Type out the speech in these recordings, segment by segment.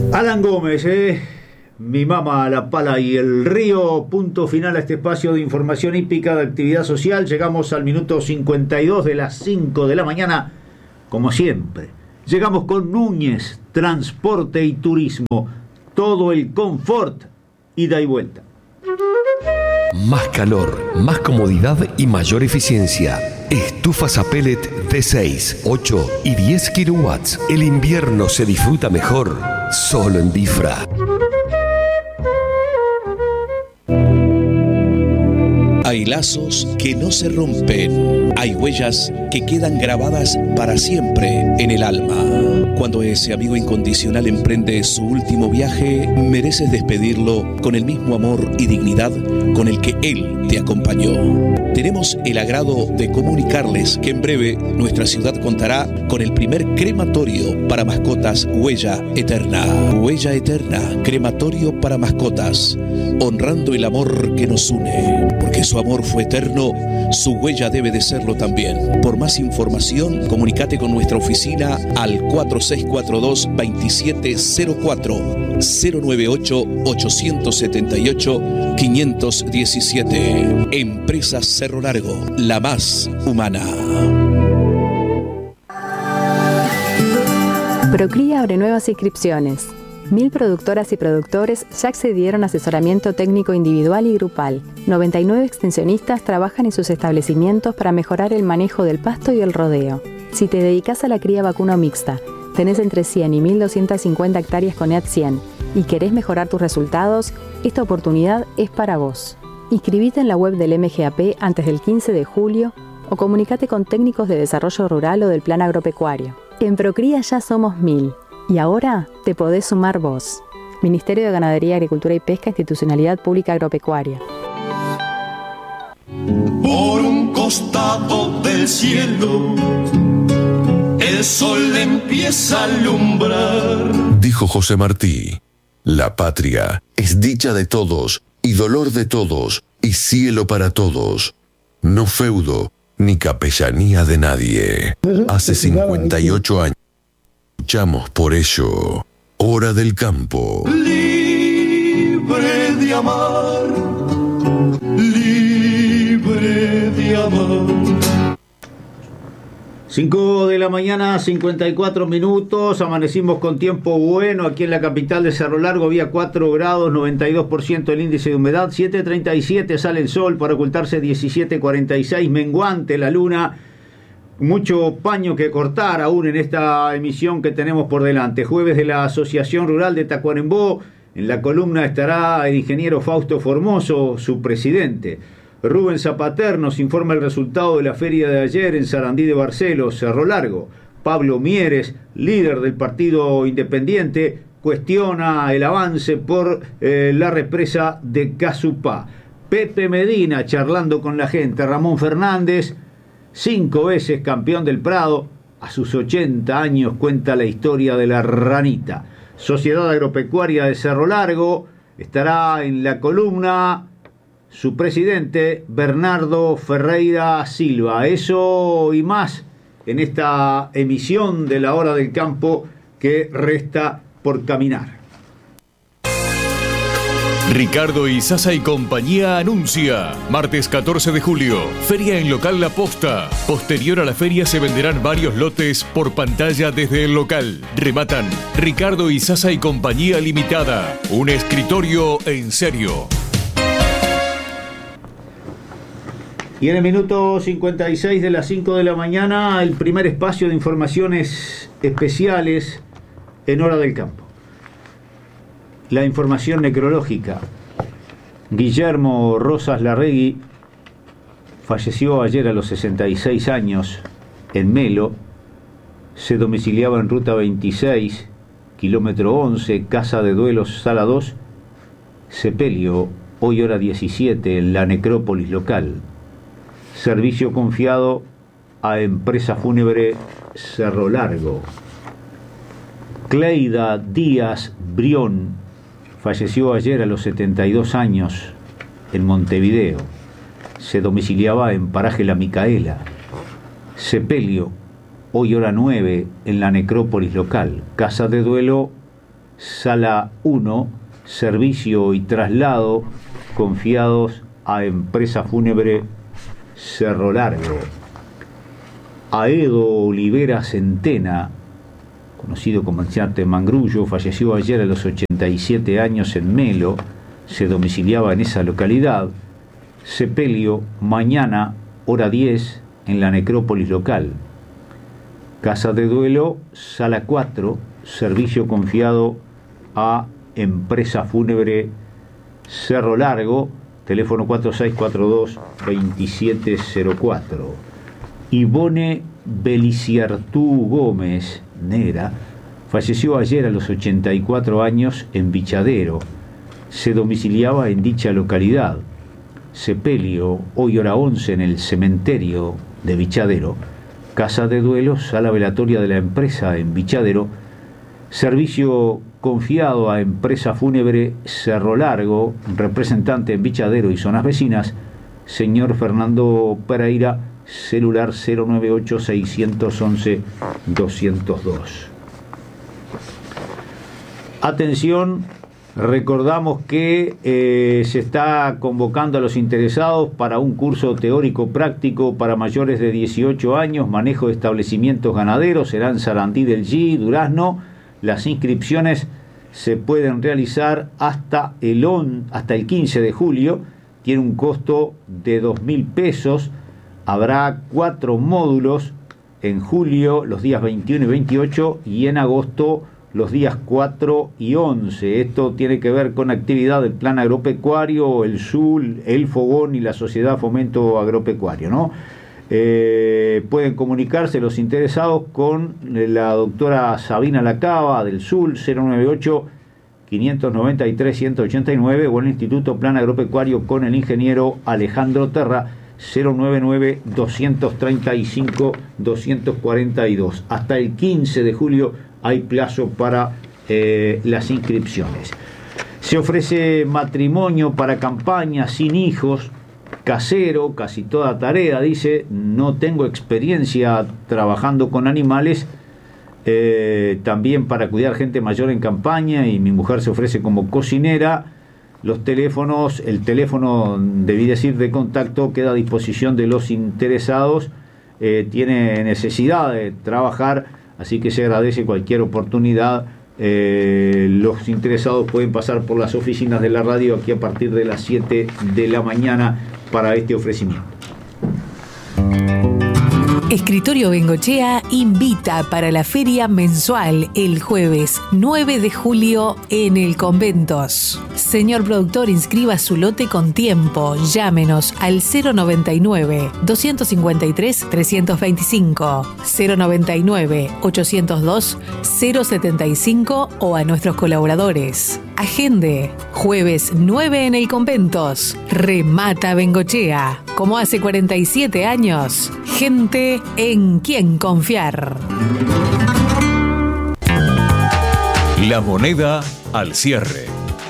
Alan Gómez, mi mamá, la pala y el río. Punto final a este espacio de información hípica de actividad social. Llegamos al minuto 52 de las 5 de la mañana, como siempre. Llegamos con Núñez, transporte y turismo. Todo el confort, ida y vuelta. Más calor, más comodidad y mayor eficiencia. Estufas a pellet de 6, 8 y 10 kilowatts. El invierno se disfruta mejor solo en Bifra. Hay lazos que no se rompen. Hay huellas que quedan grabadas para siempre en el alma. Cuando ese amigo incondicional emprende su último viaje, mereces despedirlo con el mismo amor y dignidad con el que él te acompañó. Tenemos el agrado de comunicarles que en breve nuestra ciudad contará con el primer crematorio para mascotas Huella Eterna. Huella Eterna, crematorio para mascotas, honrando el amor que nos une. Porque su amor fue eterno, su huella debe de serlo también. Por más información, comunícate con nuestra oficina al 4642-2704 098-878-517. Empresa Cerro Largo, la más humana. Procría abre nuevas inscripciones. 1000 productoras y productores ya accedieron a asesoramiento técnico individual y grupal. 99 extensionistas trabajan en sus establecimientos para mejorar el manejo del pasto y el rodeo. Si te dedicas a la cría vacuna mixta, tenés entre 100 y 1250 hectáreas con EAT 100 y querés mejorar tus resultados, esta oportunidad es para vos. Inscribite en la web del MGAP antes del 15 de julio o comunicate con técnicos de desarrollo rural o del plan agropecuario. En Procría ya somos 1000. Y ahora te podés sumar vos. Ministerio de Ganadería, Agricultura y Pesca, Institucionalidad Pública Agropecuaria. Por un costado del cielo, el sol empieza a alumbrar. Dijo José Martí, la patria es dicha de todos y dolor de todos y cielo para todos. No feudo ni capellanía de nadie. Hace 58 años. Luchamos por ello. Hora del campo. Libre de amar, libre de amar. 5 de la mañana, 54 minutos. Amanecimos con tiempo bueno aquí en la capital de Cerro Largo. Había 4 grados, 92% el índice de humedad. 7:37 sale el sol para ocultarse 17:46. Menguante la luna. Mucho paño que cortar aún en esta emisión que tenemos por delante. Jueves de la Asociación Rural de Tacuarembó. En la columna estará el ingeniero Fausto Formoso, su presidente. Rubén Zapater nos informa el resultado de la feria de ayer en Sarandí de Barcelos, Cerro Largo. Pablo Mieres, líder del Partido Independiente, cuestiona el avance por la represa de Casupá. Pepe Medina charlando con la gente. Ramón Fernández, 5 veces campeón del Prado, a sus 80 años cuenta la historia de la ranita. Sociedad Agropecuaria de Cerro Largo, estará en la columna su presidente Bernardo Ferreira Silva. Eso y más en esta emisión de la Hora del Campo que resta por caminar. Ricardo Izaza y compañía anuncia. Martes 14 de julio, feria en local La Posta. Posterior a la feria se venderán varios lotes por pantalla desde el local. Rematan Ricardo Izaza y compañía limitada. Un escritorio en serio. Y en el minuto 56 de las 5 de la mañana, el primer espacio de informaciones especiales en Hora del Campo. La información necrológica. Guillermo Rosas Larregui falleció ayer a los 66 años en Melo. Se domiciliaba en ruta 26, kilómetro 11, Casa de Duelos, Sala 2, sepelio, hoy hora 17, en la necrópolis local. Servicio confiado a Empresa Fúnebre Cerro Largo. Cleida Díaz Brión falleció ayer a los 72 años en Montevideo. Se domiciliaba en Paraje La Micaela. Sepelio, hoy hora 9, en la necrópolis local. Casa de duelo, Sala 1, servicio y traslado confiados a Empresa Fúnebre Cerro Largo. Aedo Olivera Centena, conocido comerciante Mangrullo, falleció ayer a los 87 años en Melo, se domiciliaba en esa localidad. Sepelio, mañana, hora 10, en la necrópolis local. Casa de duelo, sala 4, servicio confiado a Empresa Fúnebre Cerro Largo, teléfono 4642-2704. Ivone Beliciartú Gómez, Nera, falleció ayer a los 84 años en Vichadero. Se domiciliaba en dicha localidad. Sepelio, hoy hora 11 en el cementerio de Vichadero. Casa de duelo, sala velatoria de la empresa en Vichadero. Servicio confiado a Empresa Fúnebre Cerro Largo, representante en Vichadero y zonas vecinas, señor Fernando Pereira, celular 098-611-202. Atención, recordamos que se está convocando a los interesados para un curso teórico práctico para mayores de 18 años, manejo de establecimientos ganaderos, será en Sarandí del G, Durazno. Las inscripciones se pueden realizar hasta el 15 de julio, tiene un costo de 2.000 pesos, habrá 4 módulos en julio, los días 21 y 28, y en agosto, los días 4 y 11. Esto tiene que ver con actividad del Plan Agropecuario, el SUL, el Fogón y la Sociedad Fomento Agropecuario, ¿no? Pueden comunicarse los interesados con la doctora Sabina Lacaba del SUL 098-593-189 o el Instituto Plan Agropecuario con el ingeniero Alejandro Terra 099-235-242. Hasta el 15 de julio hay plazo para las inscripciones. Se ofrece matrimonio para campaña sin hijos, casero, casi toda tarea, dice, no tengo experiencia trabajando con animales, también para cuidar gente mayor en campaña, y mi mujer se ofrece como cocinera. Los teléfonos, el teléfono, debí decir, de contacto queda a disposición de los interesados, tiene necesidad de trabajar, así que se agradece cualquier oportunidad. Los interesados pueden pasar por las oficinas de la radio aquí a partir de las 7 de la mañana para este ofrecimiento. Escritorio Bengochea invita para la feria mensual el jueves 9 de julio en el Conventos. Señor productor, inscriba su lote con tiempo. Llámenos al 099-253-325, 099-802-075 o a nuestros colaboradores. Agende, jueves 9 en el Conventos. Remata Bengochea. Como hace 47 años, gente en quien confiar. La moneda al cierre.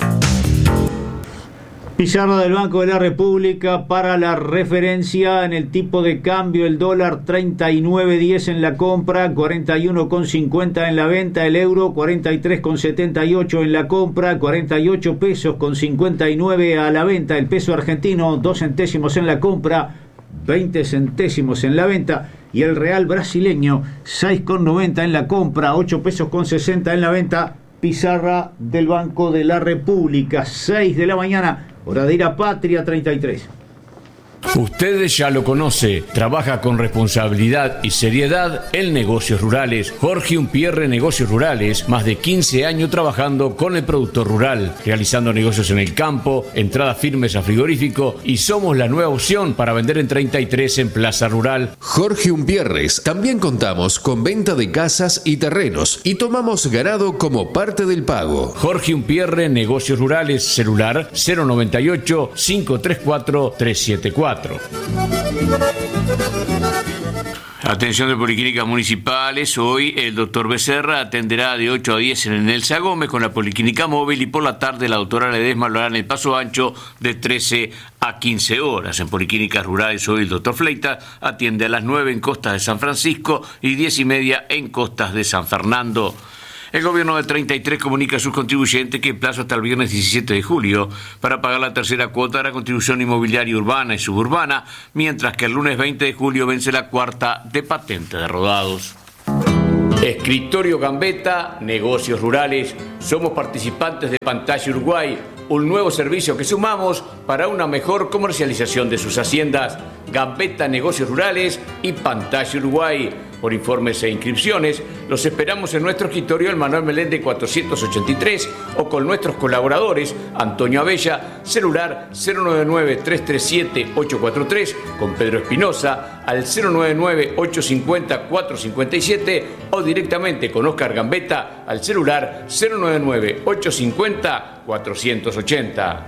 Pizarra del Banco de la República para la referencia en el tipo de cambio: el dólar 39.10 en la compra, 41,50 en la venta; el euro 43,78 en la compra, 48 pesos con 59 a la venta; el peso argentino 2 centésimos en la compra, 20 centésimos en la venta; y el real brasileño 6,90 en la compra, 8 pesos con 60 en la venta. Pizarra del Banco de la República, 6 de la mañana, hora de ir a Patria 33. Ustedes ya lo conoce, trabaja con responsabilidad y seriedad en negocios rurales. Jorge Umpierre Negocios Rurales, más de 15 años trabajando con el productor rural, realizando negocios en el campo, entradas firmes a frigorífico, y somos la nueva opción para vender en 33 en Plaza Rural. Jorge Umpierres, también contamos con venta de casas y terrenos y tomamos ganado como parte del pago. Jorge Umpierre Negocios Rurales, celular 098-534-374. Atención de Policlínicas Municipales, hoy el doctor Becerra atenderá de 8 a 10 en el Nelsa Gómez con la Policlínica Móvil, y por la tarde la doctora Ledesma lo hará en el Paso Ancho de 13 a 15 horas. En Policlínicas Rurales hoy el doctor Fleitas atiende a las 9 en Costas de San Francisco y 10:30 en Costas de San Fernando. El gobierno del 33 comunica a sus contribuyentes que el plazo hasta el viernes 17 de julio para pagar la tercera cuota de la contribución inmobiliaria urbana y suburbana, mientras que el lunes 20 de julio vence la cuarta de patente de rodados. Escritorio Gambetta, negocios rurales. Somos participantes de Pantalla Uruguay, un nuevo servicio que sumamos para una mejor comercialización de sus haciendas. Gambetta Negocios Rurales y Pantalla Uruguay. Por informes e inscripciones, los esperamos en nuestro escritorio, el Manuel Meléndez 483, o con nuestros colaboradores, Antonio Abella, celular 099-337-843, con Pedro Espinosa, al 099-850-457, o directamente con Oscar Gambetta, al celular 099-850-480.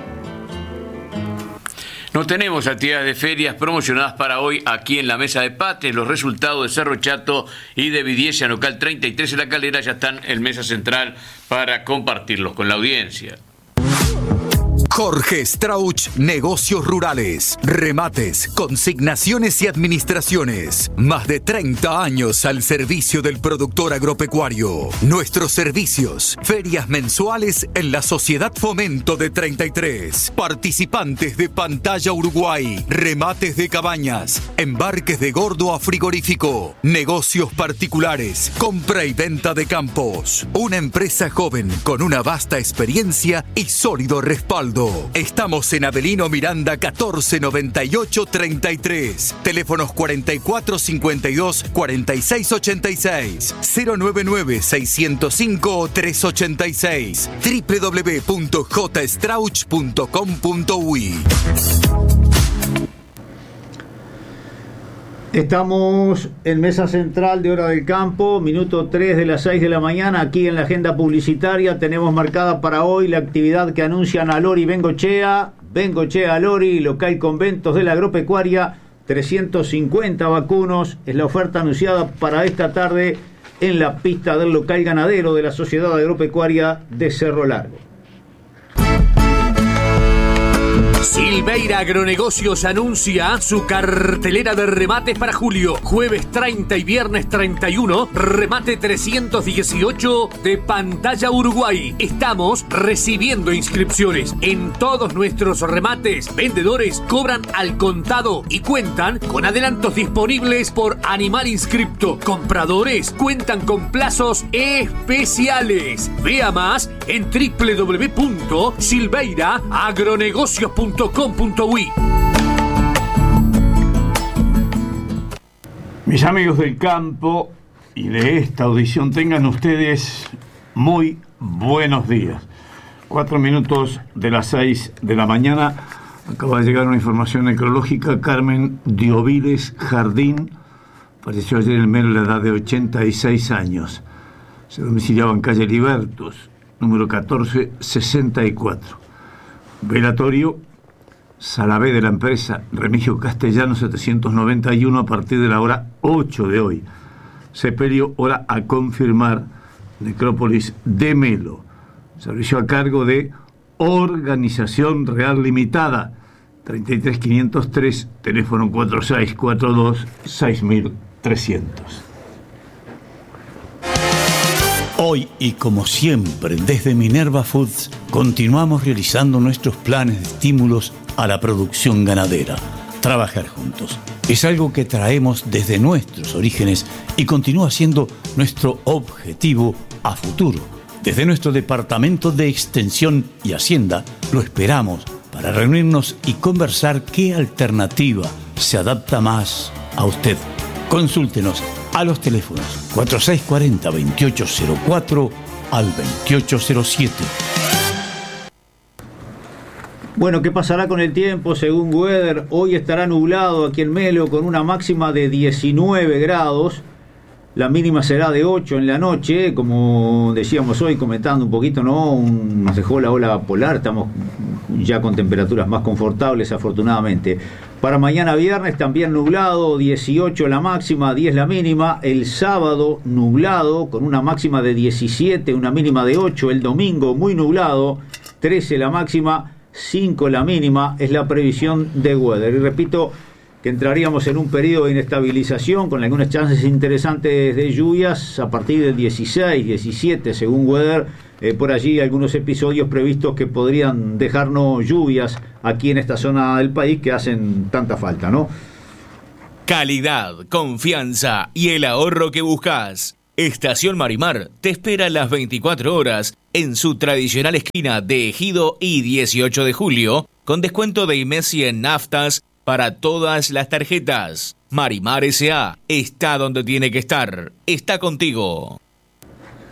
No tenemos actividades de ferias promocionadas para hoy aquí en la Mesa de Patria. Los resultados de Cerro Chato y de Vidiesa, local 33 en La Calera, ya están en Mesa Central para compartirlos con la audiencia. Jorge Strauch, Negocios Rurales, remates, consignaciones y administraciones. Más de 30 años al servicio del productor agropecuario. Nuestros servicios, ferias mensuales en la Sociedad Fomento de 33. Participantes de Pantalla Uruguay, remates de cabañas, embarques de gordo a frigorífico, negocios particulares, compra y venta de campos. Una empresa joven con una vasta experiencia y sólido respaldo. Estamos en Avelino Miranda 1498 33. Teléfonos 4452 4686 099 605 386 www.jstrauch.com.uy. Estamos en Mesa Central de Hora del Campo, minuto 3 de las 6 de la mañana. Aquí en la agenda publicitaria tenemos marcada para hoy la actividad que anuncian Alori Bengochea, Alori, local Conventos de la Agropecuaria, 350 vacunos. Es la oferta anunciada para esta tarde en la pista del local ganadero de la Sociedad Agropecuaria de Cerro Largo. Silveira Agronegocios anuncia su cartelera de remates para julio. Jueves 30 y viernes 31, remate 318 de Pantalla Uruguay. Estamos recibiendo inscripciones. En todos nuestros remates, vendedores cobran al contado y cuentan con adelantos disponibles por animal inscripto. Compradores cuentan con plazos especiales. Vea más en www.silveiraagronegocios.com.uy. Mis amigos del campo y de esta audición, tengan ustedes muy buenos días. 4 minutos de las 6 de la mañana. Acaba de llegar una información necrológica. Carmen Dioviles Jardín falleció ayer en Melo a la edad de 86 años. Se domiciliaba en calle Libertos, número 1464. Velatorio Sala B de la empresa Remigio Castellano 791 a partir de la hora 8 de hoy. Sepelio, hora a confirmar, Necrópolis de Melo. Servicio a cargo de Organización Real Limitada, 33503, teléfono 4642-6300. Hoy y como siempre, desde Minerva Foods, continuamos realizando nuestros planes de estímulos a la producción ganadera. Trabajar juntos es algo que traemos desde nuestros orígenes y continúa siendo nuestro objetivo a futuro. Desde nuestro Departamento de Extensión y Hacienda lo esperamos para reunirnos y conversar qué alternativa se adapta más a usted. Consúltenos a los teléfonos 4640-2804 al 2807. Bueno, ¿qué pasará con el tiempo? Según Weather, hoy estará nublado aquí en Melo con una máxima de 19 grados. La mínima será de 8 en la noche, como decíamos hoy, comentando un poquito, ¿no? Nos dejó la ola polar, estamos ya con temperaturas más confortables, afortunadamente. Para mañana viernes también nublado, 18 la máxima, 10 la mínima. El sábado nublado, con una máxima de 17, una mínima de 8. El domingo muy nublado, 13 la máxima, 5 la mínima, es la previsión de Weather. Y repito, que entraríamos en un periodo de inestabilización con algunas chances interesantes de lluvias a partir del 16, 17, según Weather. Por allí algunos episodios previstos que podrían dejarnos lluvias aquí en esta zona del país que hacen tanta falta, ¿no? Calidad, confianza y el ahorro que buscas. Estación Marimar te espera las 24 horas en su tradicional esquina de Ejido y 18 de julio, con descuento de IMESI en naftas para todas las tarjetas. Marimar S.A. está donde tiene que estar. Está contigo.